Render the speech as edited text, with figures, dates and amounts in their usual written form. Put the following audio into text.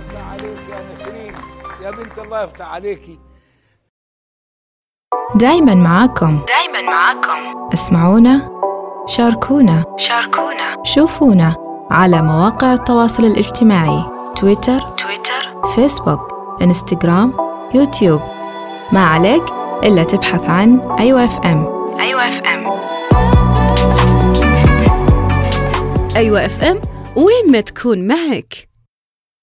يفتح عليك يا نسرين يا بنت، الله يفتح عليكي. دايما معاكم، اسمعونا، شاركونا، شوفونا على مواقع التواصل الاجتماعي، تويتر، فيسبوك، انستغرام، يوتيوب. ما عليك إلا تبحث عن أيوة اف ام. أيوة اف ام، وين ما تكون معك.